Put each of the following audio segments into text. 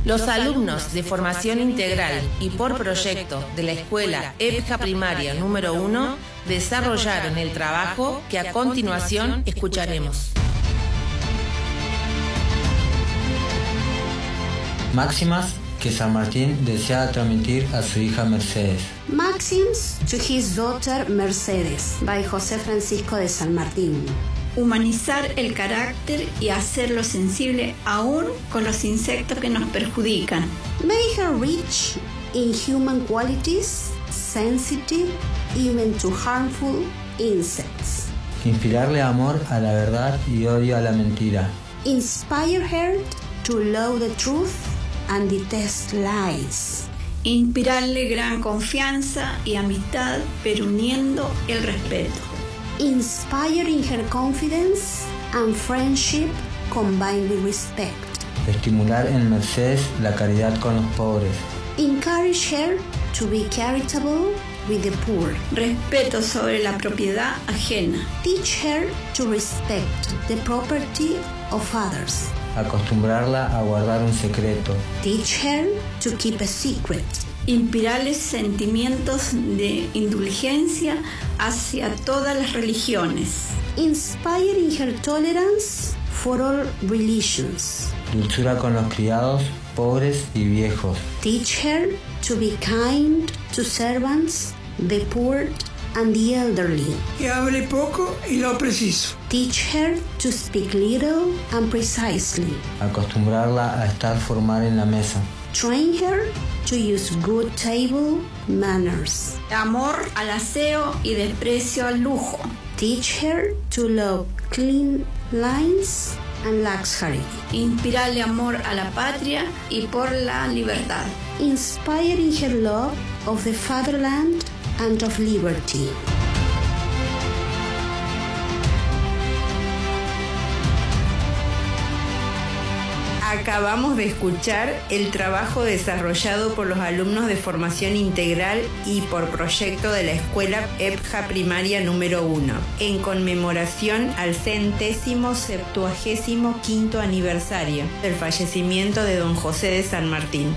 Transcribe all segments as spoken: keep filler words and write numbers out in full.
Los alumnos de formación integral y por proyecto de la escuela E P J A Primaria número uno desarrollaron el trabajo que a continuación escucharemos. Máximas que San Martín desea transmitir a su hija Mercedes. Maxims to his daughter Mercedes, by José Francisco de San Martín. Humanizar el carácter y hacerlo sensible aún con los insectos que nos perjudican. Make her rich in human qualities, sensitive even to harmful insects. Inspirarle amor a la verdad y odio a la mentira. Inspire her to love the truth and detest lies. Inspirarle gran confianza y amistad, pero uniendo el respeto. Inspire in her confidence and friendship combined with respect. Estimular en Mercedes la caridad con los pobres. Encourage her to be charitable with the poor. Respeto sobre la propiedad ajena. Teach her to respect the property of others. Acostumbrarla a guardar un secreto. Teach her to keep a secret. Inspirarles sentimientos de indulgencia hacia todas las religiones. Inspire in her tolerance for all religions. Dulzura con los criados, pobres y viejos. Teach her to be kind to servants, the poor and the elderly. Que hable poco y lo preciso. Teach her to speak little and precisely. Acostumbrarla a estar formal en la mesa. Train her to use good table manners. Amor al aseo y desprecio al lujo. Teach her to love clean lines and luxury. Inspirarle amor a la patria y por la libertad. Inspire in her love of the fatherland and of liberty. Acabamos de escuchar el trabajo desarrollado por los alumnos de formación integral y por proyecto de la escuela E P J A Primaria número uno, en conmemoración al centésimo septuagésimo quinto aniversario del fallecimiento de don José de San Martín.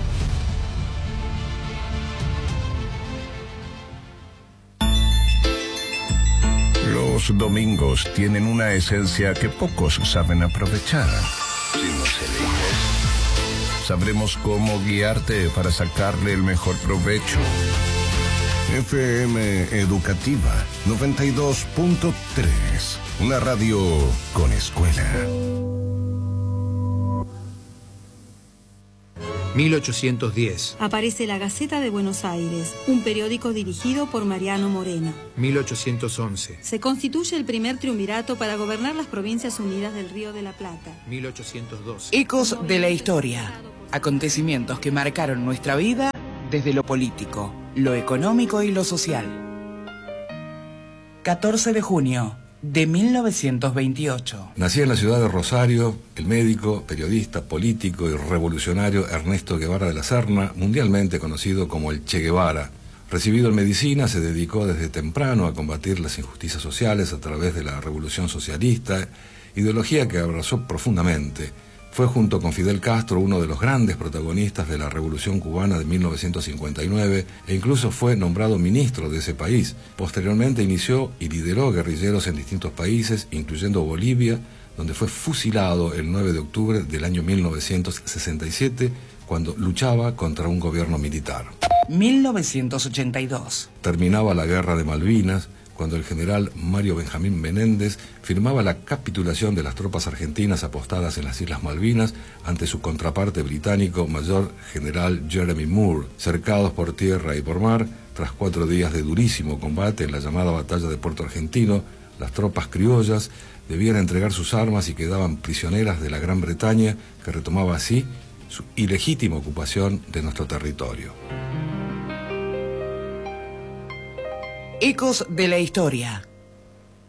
Los domingos tienen una esencia que pocos saben aprovechar. Si nos eliges, sabremos cómo guiarte para sacarle el mejor provecho. F M Educativa noventa y dos punto tres, una radio con escuela. mil ochocientos diez. Aparece La Gaceta de Buenos Aires, un periódico dirigido por Mariano Moreno. mil ochocientos once. Se constituye el primer triunvirato para gobernar las Provincias Unidas del Río de la Plata. mil ochocientos doce. Ecos de la historia. Acontecimientos que marcaron nuestra vida desde lo político, lo económico y lo social. catorce de junio de mil novecientos veintiocho. Nacía en la ciudad de Rosario el médico, periodista, político y revolucionario Ernesto Guevara de la Serna, mundialmente conocido como el Che Guevara. Recibido en medicina, se dedicó desde temprano a combatir las injusticias sociales a través de la revolución socialista, ideología que abrazó profundamente. Fue junto con Fidel Castro uno de los grandes protagonistas de la Revolución Cubana de mil novecientos cincuenta y nueve e incluso fue nombrado ministro de ese país. Posteriormente inició y lideró guerrilleros en distintos países, incluyendo Bolivia, donde fue fusilado el nueve de octubre del año mil novecientos sesenta y siete, cuando luchaba contra un gobierno militar. mil novecientos ochenta y dos. Terminaba la Guerra de Malvinas, cuando el general Mario Benjamín Menéndez firmaba la capitulación de las tropas argentinas apostadas en las Islas Malvinas ante su contraparte británico, mayor general Jeremy Moore. Cercados por tierra y por mar, tras cuatro días de durísimo combate en la llamada Batalla de Puerto Argentino, las tropas criollas debían entregar sus armas y quedaban prisioneras de la Gran Bretaña, que retomaba así su ilegítima ocupación de nuestro territorio. Ecos de la historia.